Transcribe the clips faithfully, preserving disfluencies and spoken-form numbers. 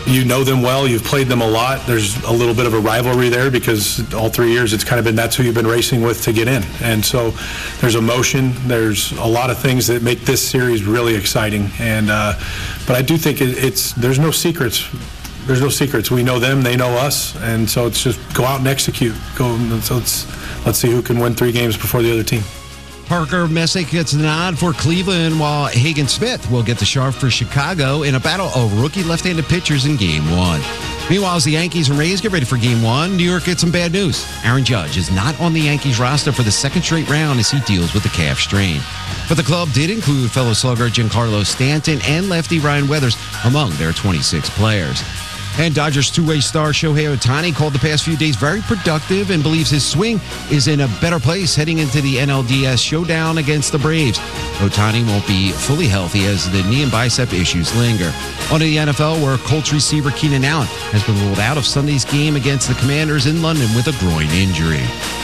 you know them well. You've played them a lot. There's a little bit of a rivalry there because all three years it's kind of been that's who you've been racing with to get in. And so there's emotion. There's a lot of things that make this series really exciting. And uh, but I do think it, it's there's no secrets. There's no secrets. We know them. They know us. And so it's just go out and execute. Go. So it's let's see who can win three games before the other team. Parker Messick gets the nod for Cleveland, while Hagen Smith will get the sharp for Chicago in a battle of rookie left-handed pitchers in Game one. Meanwhile, as the Yankees and Rays get ready for Game one, New York gets some bad news. Aaron Judge is not on the Yankees roster for the second straight round as he deals with the calf strain. But the club did include fellow slugger Giancarlo Stanton and lefty Ryan Weathers among their twenty-six players. And Dodgers two-way star Shohei Ohtani called the past few days very productive and believes his swing is in a better place heading into the N L D S showdown against the Braves. Ohtani won't be fully healthy as the knee and bicep issues linger. On to the N F L, where Colts receiver Keenan Allen has been ruled out of Sunday's game against the Commanders in London with a groin injury.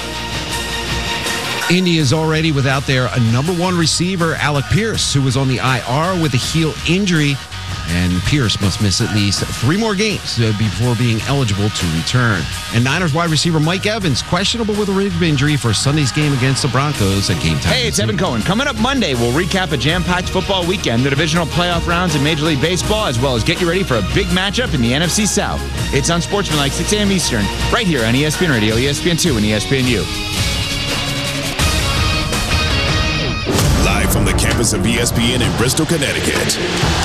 Indy is already without their number one receiver, Alec Pierce, who was on the I R with a heel injury. And Pierce must miss at least three more games before being eligible to return. And Niners wide receiver Mike Evans, questionable with a rib injury for Sunday's game against the Broncos at game time. Hey, it's Evan Cohen. Coming up Monday, we'll recap a jam-packed football weekend, the divisional playoff rounds in Major League Baseball, as well as get you ready for a big matchup in the N F C South. It's on Sportsmanlike, six a.m. Eastern, right here on E S P N Radio, E S P N two, and E S P N U. Live from the campus of E S P N in Bristol, Connecticut.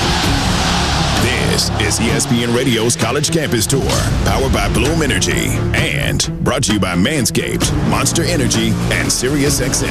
This is E S P N Radio's College Campus Tour, powered by Bloom Energy, and brought to you by Manscaped, Monster Energy, and SiriusXM.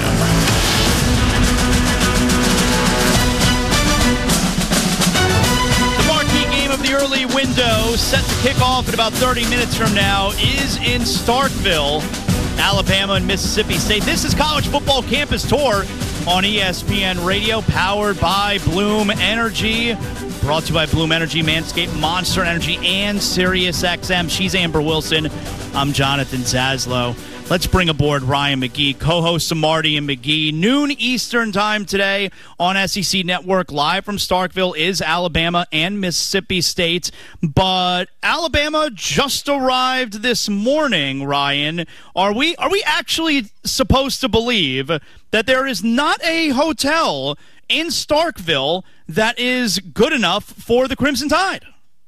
The marquee game of the early window, set to kick off in about thirty minutes from now, is in Starkville, Alabama and Mississippi State. This is College Football Campus Tour on E S P N Radio, powered by Bloom Energy. Brought to you by Bloom Energy, Manscaped, Monster Energy, and SiriusXM. She's Amber Wilson. I'm Jonathan Zaslow. Let's bring aboard Ryan McGee, co-host of Marty and McGee. Noon Eastern time today on S E C Network. Live from Starkville is Alabama and Mississippi State. But Alabama just arrived this morning, Ryan. Are we, are we actually supposed to believe that there is not a hotel in Starkville that is good enough for the Crimson Tide?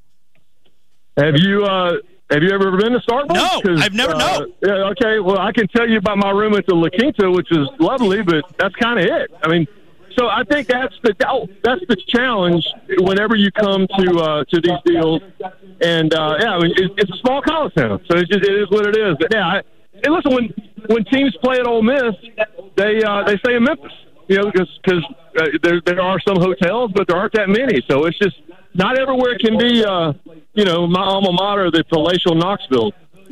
Have you uh, have you ever been to Starkville? No, I've never uh, known. Yeah, okay, well, I can tell you about my room at the La Quinta, which is lovely, but that's kind of it. I mean, so I think that's the oh, that's the challenge whenever you come to uh, to these deals. And uh, yeah, I mean, it's, it's a small college town, so it's just, it is what it is. But yeah, I, and listen, when when teams play at Ole Miss, they uh, they stay in Memphis. You know, because because uh, there there are some hotels, but there aren't that many. So it's just not everywhere can be, uh, you know, my alma mater, the palatial Knoxville.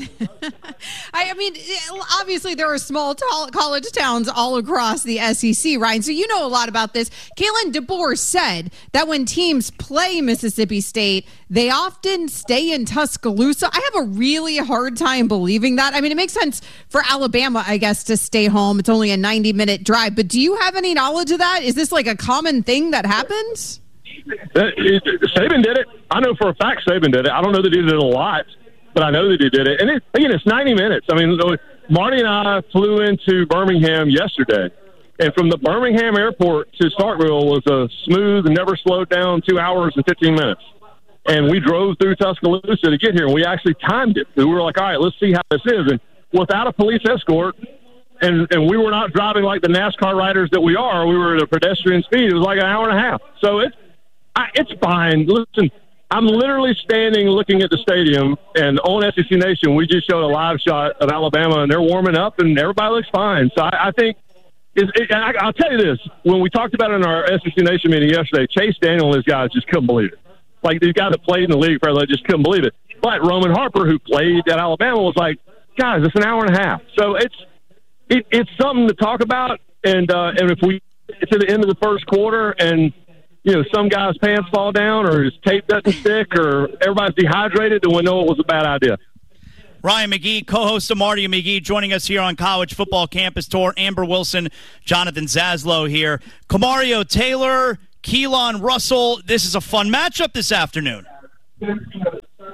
I, I mean, obviously there are small t- college towns all across the S E C, Ryan, so you know a lot about this. Kalen DeBoer said that when teams play Mississippi State, they often stay in Tuscaloosa. I have a really hard time believing that. I mean, it makes sense for Alabama, I guess, to stay home. It's only a ninety-minute drive, but do you have any knowledge of that? Is this like a common thing that happens? Uh, it, Saban did it. I know for a fact Saban did it. I don't know that he did it a lot, but I know that he did it. And it, again, it's ninety minutes. I mean, Marty and I flew into Birmingham yesterday, and from the Birmingham airport to Starkville was a smooth, never slowed down two hours and fifteen minutes. And we drove through Tuscaloosa to get here, and we actually timed it. We were like, all right, let's see how this is. And without a police escort, and, and we were not driving like the NASCAR riders that we are. We were at a pedestrian speed. It was like an hour and a half. So it's, I, it's fine. Listen, I'm literally standing looking at the stadium, and on S E C Nation, we just showed a live shot of Alabama, and they're warming up, and everybody looks fine. So I, I think, it's, it, I, I'll tell you this, when we talked about it in our S E C Nation meeting yesterday, Chase Daniel and his guys just couldn't believe it. Like, these guys that played in the league, probably just couldn't believe it. But Roman Harper, who played at Alabama, was like, guys, it's an hour and a half. So it's it, it's something to talk about, and uh, and if we get to the end of the first quarter and, you know, some guy's pants fall down or his tape doesn't stick or everybody's dehydrated, then we know it was a bad idea. Ryan McGee, co-host of Marty and McGee, joining us here on College Football Campus Tour. Amber Wilson, Jonathan Zaslow here. Kamario Taylor, Keelan Russell. This is a fun matchup this afternoon.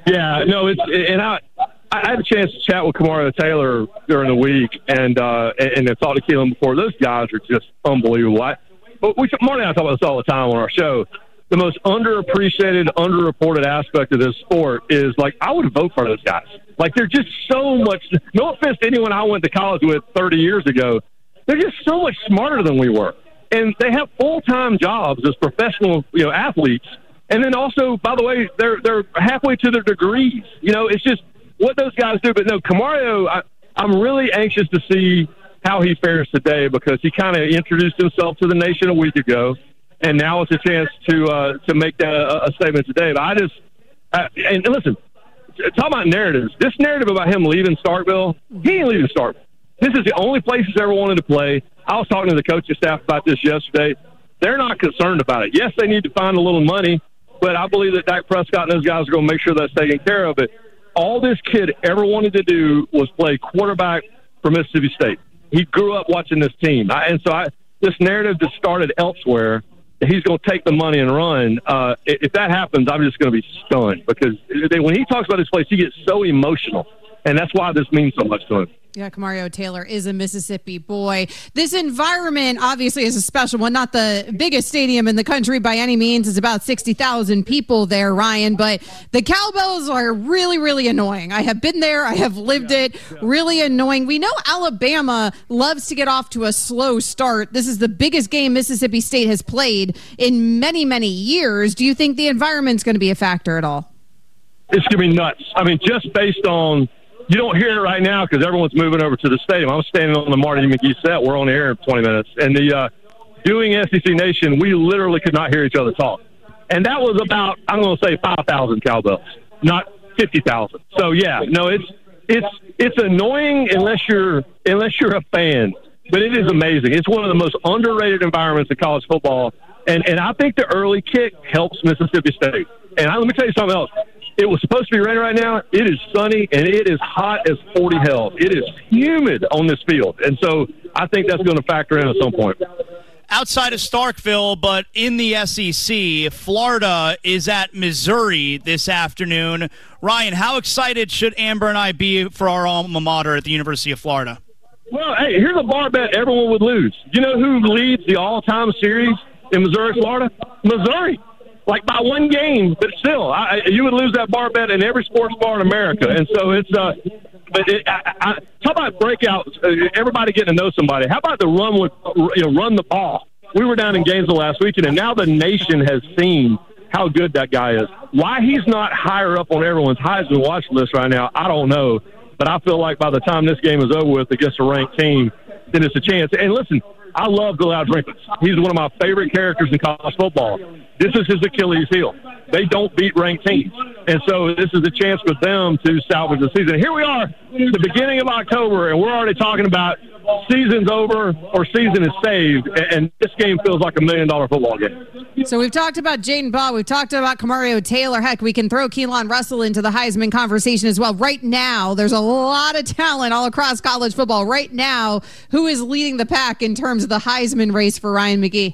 Yeah, no, it's and I I had a chance to chat with Kamario Taylor during the week, and uh, and I talked to Keelan before. Those guys are just unbelievable. I, but we, Marty and I talk about this all the time on our show. The most underappreciated, underreported aspect of this sport is, like, I would vote for those guys. Like, they're just so much – no offense to anyone I went to college with thirty years ago. They're just so much smarter than we were. And they have full-time jobs as professional, you know, athletes. And then also, by the way, they're they're halfway to their degrees. You know, it's just what those guys do. But, no, Kamario, I, I'm really anxious to see how he fares today because he kind of introduced himself to the nation a week ago. And now it's a chance to uh, to make that a, a statement today. But I just uh, and listen, talk about narratives. This narrative about him leaving Starkville, he ain't leaving Starkville. This is the only place he's ever wanted to play. I was talking to the coaching staff about this yesterday. They're not concerned about it. Yes, they need to find a little money, but I believe that Dak Prescott and those guys are going to make sure that's taken care of. It. All this kid ever wanted to do was play quarterback for Mississippi State. He grew up watching this team, I, and so I, this narrative that started elsewhere. He's going to take the money and run. Uh, if that happens, I'm just going to be stunned because they, when he talks about this place, he gets so emotional, and that's why this means so much to him. Yeah, Kamario Taylor is a Mississippi boy. This environment obviously is a special one, not the biggest stadium in the country by any means. It's about sixty thousand people there, Ryan, but the cowbells are really, really annoying. I have been there. I have lived it. Really annoying. We know Alabama loves to get off to a slow start. This is the biggest game Mississippi State has played in many, many years. Do you think the environment's going to be a factor at all? It's going to be nuts. I mean, just based on you don't hear it right now because everyone's moving over to the stadium. I'm standing on the Marty McGee set. We're on the air in twenty minutes. And the uh, doing S E C Nation, we literally could not hear each other talk. And that was about, I'm going to say five thousand cowbells, not fifty thousand. So, yeah, no, it's it's it's annoying unless you're unless you're a fan. But it is amazing. It's one of the most underrated environments in college football. And, and I think the early kick helps Mississippi State. And I, let me tell you something else. It was supposed to be raining right now. It is sunny, and it is hot as forty hells. It is humid on this field. And so I think that's going to factor in at some point. Outside of Starkville, but in the S E C, Florida is at Missouri this afternoon. Ryan, how excited should Amber and I be for our alma mater at the University of Florida? Well, hey, here's a bar bet everyone would lose. You know who leads the all-time series in Missouri, Florida? Missouri. Like by one game, but still, I, you would lose that bar bet in every sports bar in America. And so it's, uh, but it, I, I, how about breakouts? Uh, everybody getting to know somebody. How about the run with, you know, run the ball? We were down in Gainesville last weekend, and now the nation has seen how good that guy is. Why he's not higher up on everyone's Heisman watch list right now, I don't know. But I feel like by the time this game is over with against a ranked team, then it's a chance. And listen, I love Bilal Drinkins. He's one of my favorite characters in college football. This is his Achilles heel. They don't beat ranked teams. And so this is a chance for them to salvage the season. Here we are, the beginning of October, and we're already talking about season's over or season is saved, and this game feels like a million-dollar football game. So we've talked about Jaden Ball. We've talked about Kamario Taylor. Heck, we can throw Keelan Russell into the Heisman conversation as well. Right now, there's a lot of talent all across college football. Right now, who is leading the pack in terms of the Heisman race for Ryan McGee?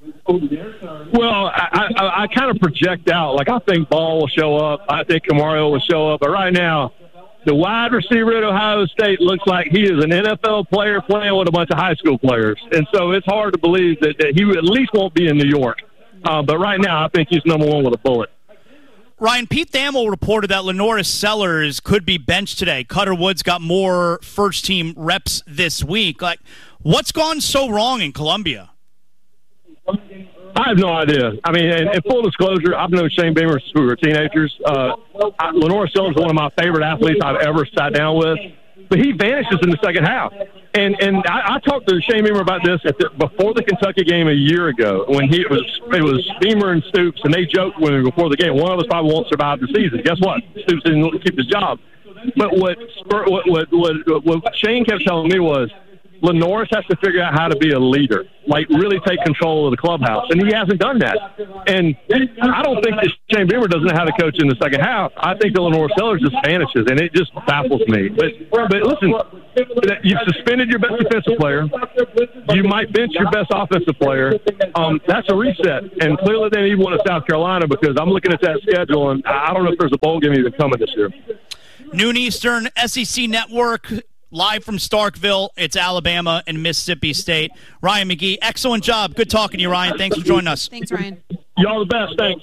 Well, I, I, I kind of project out. Like, I think Ball will show up. I think Kamario will show up. But right now, the wide receiver at Ohio State looks like he is an N F L player playing with a bunch of high school players. And so it's hard to believe that, that he at least won't be in New York. Uh, but right now, I think he's number one with a bullet. Ryan, Pete Thamel reported that Lenoris Sellers could be benched today. Cutter Woods got more first-team reps this week. Like, what's gone so wrong in Columbia? I have no idea. I mean, and, and full disclosure, I've known Shane Beamer since we were teenagers. Uh, I, Lenoris Sellers is one of my favorite athletes I've ever sat down with, but he vanishes in the second half. And and I, I talked to Shane Beamer about this at the, before the Kentucky game a year ago when he it was it was Beamer and Stoops, and they joked with me before the game, one of us probably won't survive the season. Guess what? Stoops didn't keep his job. But what what what what, what Shane kept telling me was, Lenoris has to figure out how to be a leader, like really take control of the clubhouse, and he hasn't done that. And I don't think that Shane Beamer doesn't know how to coach in the second half. I think that Lenoris Sellers just vanishes, and it just baffles me. But but listen, you've suspended your best defensive player. You might bench your best offensive player. Um, that's a reset, and clearly they need one in South Carolina because I'm looking at that schedule, and I don't know if there's a bowl game even coming this year. Noon Eastern, S E C Network. Live from Starkville, it's Alabama and Mississippi State. Ryan McGee, excellent job. Good talking to you, Ryan. Thanks for joining us. Thanks, Ryan. Y'all the best. Thanks.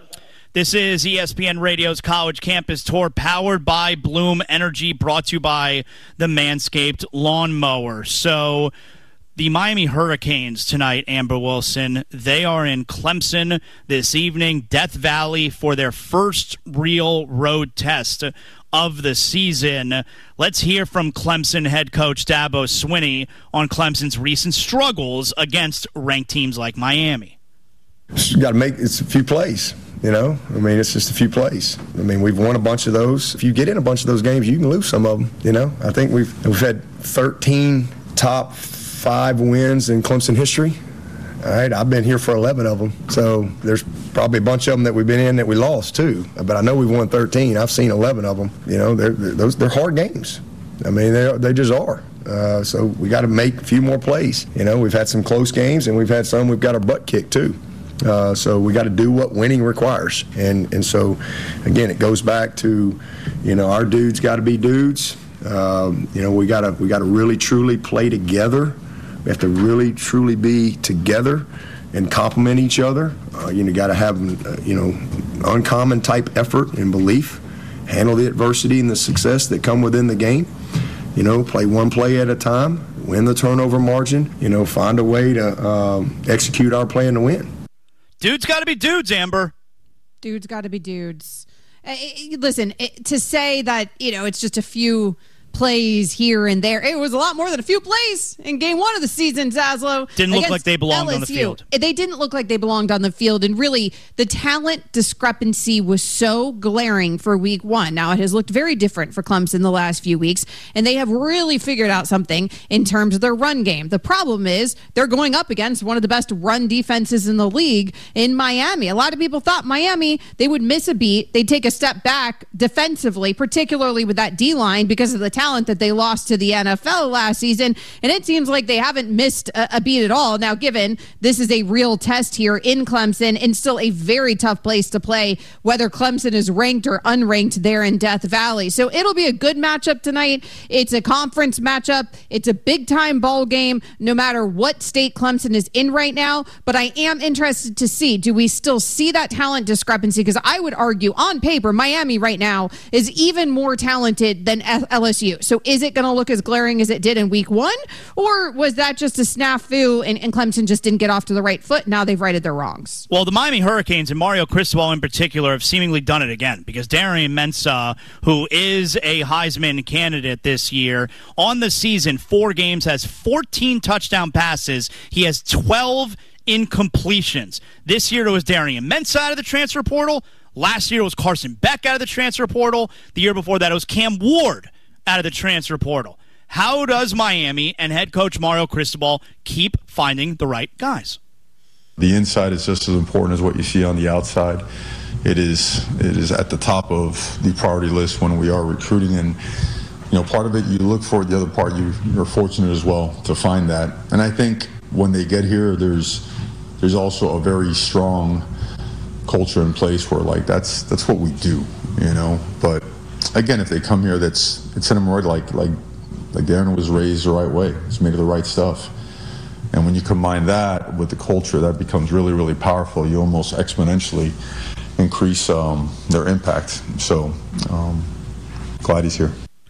This is E S P N Radio's College Campus Tour, powered by Bloom Energy, brought to you by the Manscaped Lawnmower. So the Miami Hurricanes tonight, Amber Wilson, they are in Clemson this evening, Death Valley, for their first real road test of the season. Let's hear from Clemson head coach Dabo Swinney on Clemson's recent struggles against ranked teams like Miami. You got to make it's a few plays, you know. I mean, it's just a few plays. I mean, we've won a bunch of those. If you get in a bunch of those games, you can lose some of them. You know, I think we've we've had thirteen top five wins in Clemson history. All right, I've been here for eleven of them, so there's probably a bunch of them that we've been in that we lost too. But I know we've won thirteen. I've seen eleven of them. You know, they're, they're those they're hard games. I mean, they they just are. Uh, so we got to make a few more plays. You know, we've had some close games, and we've had some we've got our butt kicked too. Uh, so we got to do what winning requires. And and so, again, it goes back to, you know, our dudes got to be dudes. Um, you know, we got to we got to really truly play together. We have to really, truly be together and complement each other. Uh, you know, got to have, uh, you know, uncommon type effort and belief, handle the adversity and the success that come within the game. You know, play one play at a time, win the turnover margin, you know, find a way to um, execute our plan to win. Dudes got to be dudes, Amber. Dudes got to be dudes. Uh, listen, it, to say that, you know, it's just a few plays here and there. It was a lot more than a few plays in game one of the season, Zaslow. Didn't look like they belonged L S U on the field. They didn't look like they belonged on the field, and really the talent discrepancy was so glaring for week one. Now, it has looked very different for Clemson the last few weeks, and they have really figured out something in terms of their run game. The problem is they're going up against one of the best run defenses in the league in Miami. A lot of people thought Miami, they would miss a beat. They'd take a step back defensively, particularly with that D-line because of the talent that they lost to the N F L last season, and it seems like they haven't missed a, a beat at all. Now, given this is a real test here in Clemson and still a very tough place to play, whether Clemson is ranked or unranked there in Death Valley. So it'll be a good matchup tonight. It's a conference matchup. It's a big-time ball game, no matter what state Clemson is in right now. But I am interested to see, do we still see that talent discrepancy? Because I would argue, on paper, Miami right now is even more talented than L S U. So is it going to look as glaring as it did in week one? Or was that just a snafu and, and Clemson just didn't get off to the right foot? Now they've righted their wrongs. Well, the Miami Hurricanes and Mario Cristobal in particular have seemingly done it again, because Darian Mensah, who is a Heisman candidate this year, on the season, four games, has fourteen touchdown passes. He has twelve incompletions. This year it was Darian Mensah out of the transfer portal. Last year it was Carson Beck out of the transfer portal. The year before that it was Cam Ward out of the transfer portal. How does Miami and head coach Mario Cristobal keep finding the right guys? The inside is just as important as what you see on the outside. It is it is at the top of the priority list when we are recruiting, and you know, part of it you look for it, the other part you, you're fortunate as well to find that. And I think when they get here, there's there's also a very strong culture in place where like that's that's what we do, you know. But again, if they come here, that's it's in them right, like like like Darren was raised the right way. He's made of the right stuff. And when you combine that with the culture, that becomes really, really powerful. You almost exponentially increase um, their impact. So um, glad he's here.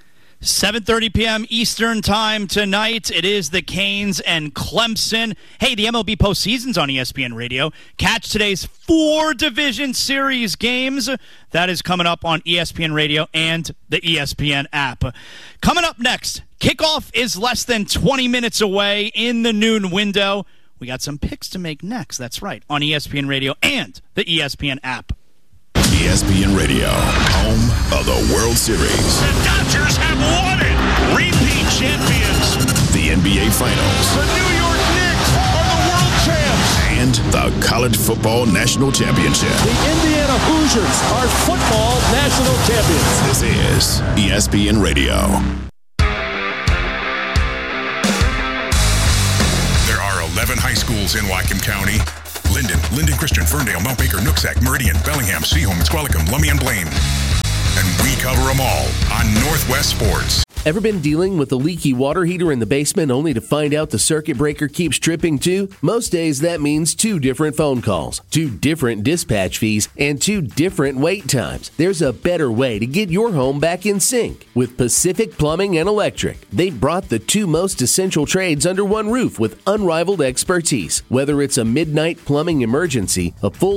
seven thirty p.m. Eastern time tonight. It is the Canes and Clemson. Hey, the M L B postseason's on E S P N Radio. Catch today's four Division Series games. That is coming up on E S P N Radio and the E S P N app. Coming up next, kickoff is less than twenty minutes away in the noon window. We got some picks to make next. That's right, on E S P N Radio and the E S P N app. E S P N Radio, home of the World Series. The Dodgers have won it. Repeat champions. The N B A Finals. The New York Knicks are the world champs. And the College Football National Championship. The Indiana Hoosiers are football national champions. This is E S P N Radio. There are eleven high schools in Whatcom County. Linden, Linden Christian, Ferndale, Mount Baker, Nooksack, Meridian, Bellingham, Seaholm, Squalicum, Lummi, and Blaine. And we cover them all on Northwest Sports. Ever been dealing with a leaky water heater in the basement only to find out the circuit breaker keeps tripping too? Most days that means two different phone calls, two different dispatch fees, and two different wait times. There's a better way to get your home back in sync. With Pacific Plumbing and Electric, they've brought the two most essential trades under one roof with unrivaled expertise. Whether it's a midnight plumbing emergency, a full